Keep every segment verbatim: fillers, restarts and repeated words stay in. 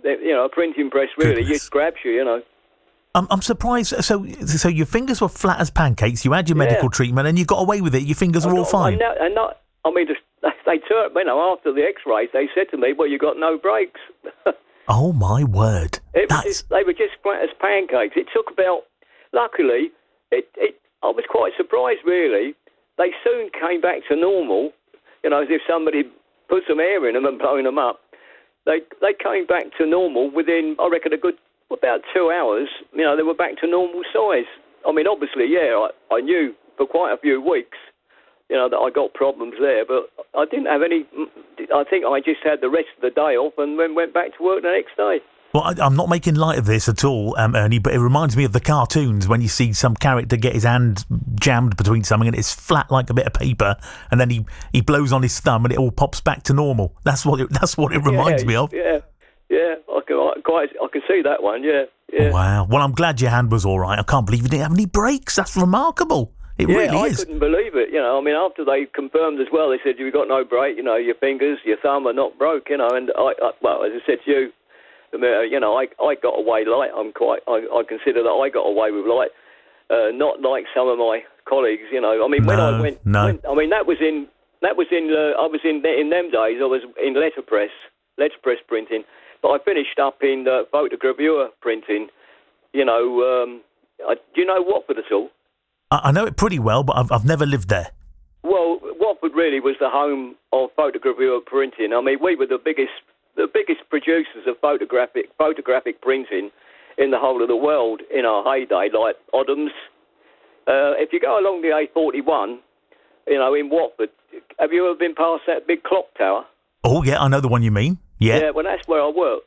you know, a printing press really Goodness. just grabs you, you know. I'm, I'm surprised. So, so your fingers were flat as pancakes. You had your Yeah. medical treatment, and you got away with it. Your fingers I are all got- fine. And, that, and not, I mean, just, they turned, you know, after the X-rays, they said to me, "Well, you got no brakes." Oh my word! It was That's just, they were just flat as pancakes. It took about, luckily, it, it. I was quite surprised, really. They soon came back to normal, you know, as if somebody put some air in them and blown them up. They they came back to normal within, I reckon, a good, about two hours. You know, they were back to normal size. I mean, obviously, yeah, I, I knew for quite a few weeks, you know, that I got problems there, but I didn't have any. I think I just had the rest of the day off and then went back to work the next day. well. I, I'm not making light of this at all, um, Ernie, but it reminds me of the cartoons when you see some character get his hand jammed between something and it's flat like a bit of paper, and then he, he blows on his thumb and it all pops back to normal. That's what it, that's what it reminds yeah, me of. Yeah, yeah, I can I, quite I can see that one. Yeah, yeah. Wow. Well, I'm glad your hand was all right. I can't believe you didn't have any brakes. That's remarkable. It Yeah, really I is. couldn't believe it. You know, I mean, after they confirmed as well, they said you've got no brake. You know, your fingers, your thumb are not broke. You know, and I, I well, as I said to you, you know, I I got away light. I'm quite. I, I consider that I got away with light. Uh, not like some of my colleagues. You know, I mean, when No, I went, no. when, I mean, that was in that was in. Uh, I was in in them days. I was in letterpress, letterpress printing. But I finished up in uh, photogravure printing. You know, um, I, do you know Watford at all? I, I know it pretty well, but I've, I've never lived there. Well, Watford really was the home of photogravure printing. I mean, we were the biggest, the biggest producers of photographic photographic printing in the whole of the world in our heyday, like Oddams. Uh, if you go along the A forty-one, you know, in Watford, have you ever been past that big clock tower? Oh, yeah, I know the one you mean. Yeah. Yeah, well, that's where I worked.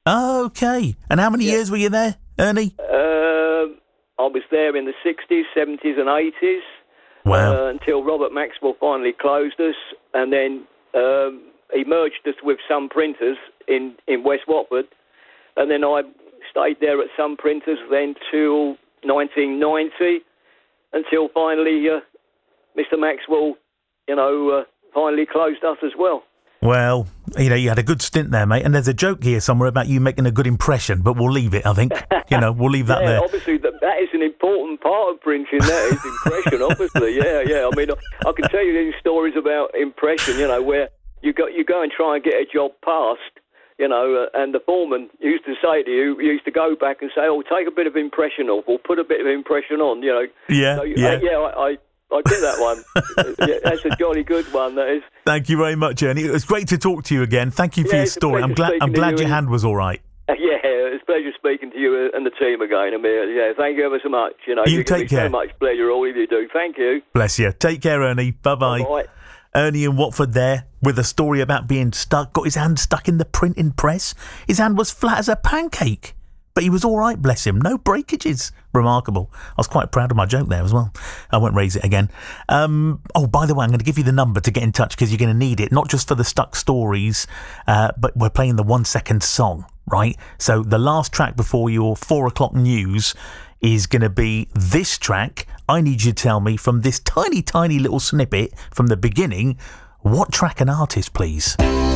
Okay. And how many Yeah. years were you there, Ernie? Um I was there in the sixties, seventies and eighties. Wow. Uh, until Robert Maxwell finally closed us, and then um, he merged us with some printers in, in West Watford, and then I stayed there at some printers then till nineteen ninety, until finally uh, Mister Maxwell, you know, uh, finally closed us as well. Well, you know, you had a good stint there, mate, and there's a joke here somewhere about you making a good impression, but we'll leave it, I think. You know, we'll leave that yeah, there. obviously that, that is an important part of printing, that is impression, obviously, yeah, yeah. I mean, I, I can tell you these stories about impression, you know, where you go, you go and try and get a job passed, you know, uh, and the foreman used to say to you, used to go back and say, oh, take a bit of impression off, or put a bit of impression on, you know. Yeah, so, yeah. Uh, yeah, I... I I get that one. Yeah, that's a jolly good one, that is. Thank you very much, Ernie. It was great to talk to you again. Thank you for Yeah, your it's a story. I'm pleasure glad I'm speaking to glad you your and- hand was all right. Uh, yeah, it's a pleasure speaking to you and the team again, Amir. Yeah, thank you ever so much. You know, You you give take me care. so much pleasure, all of you do. Thank you. Bless you. Take care, Ernie. Bye-bye. Bye. Ernie in Watford there with a story about being stuck, got his hand stuck in the printing press. His hand was flat as a pancake, but he was all right, bless him. No breakages. Remarkable. I was quite proud of my joke there as well. I won't raise it again. Um, oh, by the way, I'm going to give you the number to get in touch because you're going to need it, not just for the stuck stories, uh, but we're playing the one second song, right? So the last track before your four o'clock news is going to be this track. I need you to tell me from this tiny, tiny little snippet from the beginning, what track and artist, please?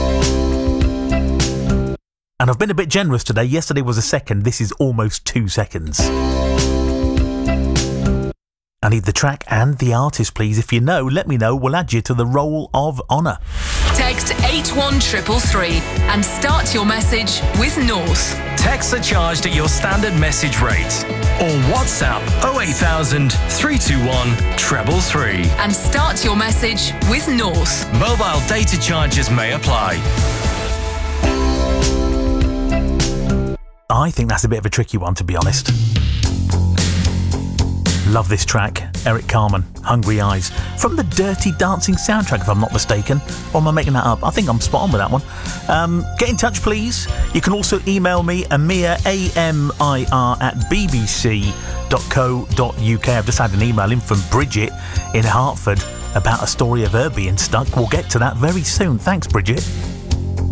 And I've been a bit generous today. Yesterday was a second. This is almost two seconds. I need the track and the artist, please. If you know, let me know. We'll add you to the roll of honour. Text eight one three three three and start your message with North. Texts are charged at your standard message rate. Or WhatsApp oh eight thousand, three two one, treble three. And start your message with North. Mobile data charges may apply. I think that's a bit of a tricky one, to be honest. Love this track. Eric Carmen, Hungry Eyes. From the Dirty Dancing soundtrack, if I'm not mistaken. Or am I making that up? I think I'm spot on with that one. Um, get in touch, please. You can also email me, Amir, A M I R, at b b c dot co dot u k. I've just had an email in from Bridget in Hertford about a story of her being stuck. We'll get to that very soon. Thanks, Bridget.